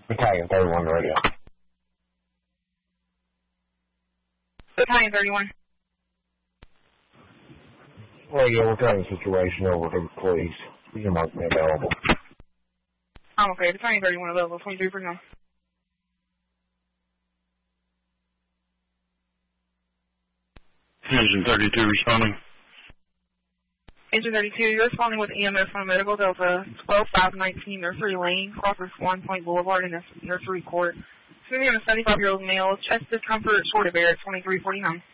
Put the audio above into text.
Battalion 31 radio. Battalion 31. Radio, what kind of situation over here, please? You can mark me available. I'm okay. Battalion 31 available. 23 for now. Engine 32 responding. Engine 32, you're responding with EMS from Medical Delta 12519 Nursery Lane, Crawford Swan Point Boulevard in Nursery Court. Swimming on a 75-year-old male, chest discomfort, short of air, 2349.